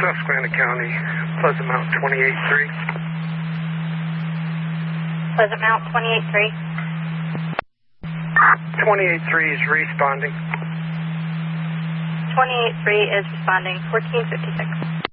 Susquehanna County, Pleasant Mountain 28-3. Pleasant Mountain 28-3. 28-3 is responding. 28-3 is responding, 1456.